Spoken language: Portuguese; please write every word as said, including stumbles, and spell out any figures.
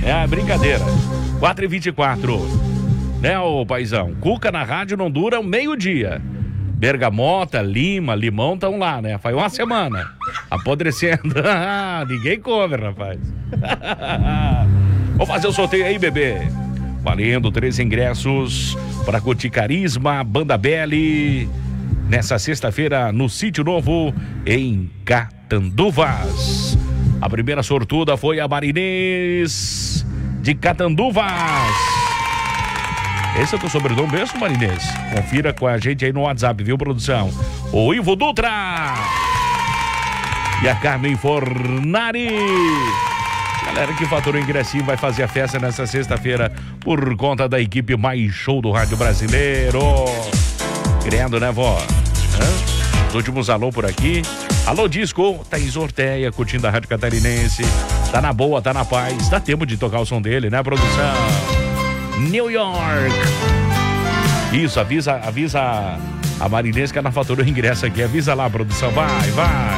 É brincadeira. quatro e vinte e quatro. Né, ô paizão? Cuca na rádio não dura um meio-dia. Bergamota, lima, limão estão lá, né? Faz uma semana. Apodrecendo. Ninguém come, rapaz. Vamos fazer o sorteio aí, bebê. Valendo três ingressos para curtir Carisma, Banda Belly. Nessa sexta-feira, no Sítio Novo, em Catanduvas. A primeira sortuda foi a Marinês de Catanduvas. Esse é o teu sobrenome mesmo, Marinês? Confira com a gente aí no WhatsApp, viu, produção? O Ivo Dutra e a Carmen Fornari. Galera que faturou o ingressinho vai fazer a festa nessa sexta-feira por conta da equipe mais show do rádio brasileiro. Querendo, né, vó? Hã? Os últimos alô por aqui. Alô, Disco, Thaís Orteia, curtindo a Rádio Catarinense. Tá na boa, tá na paz. Dá tempo de tocar o som dele, né, produção? New York. Isso, avisa, avisa a Marinês que ela faturou o ingresso aqui. Avisa lá, produção. Vai, vai.